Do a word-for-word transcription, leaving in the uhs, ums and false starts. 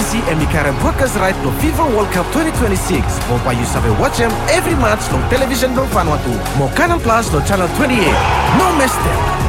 see and carry broadcast right to FIFA World Cup twenty twenty-six. Bopa you sabe watch them every match on television don fan watu. Mo Canal Plus to channel twenty-eight. No mess them.